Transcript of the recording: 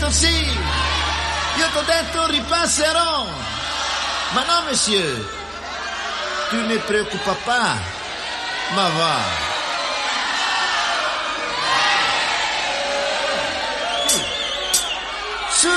detto sì, io t'ho detto ripasserò. Ma no, monsieur, tu ne preoccupa pas, ma va.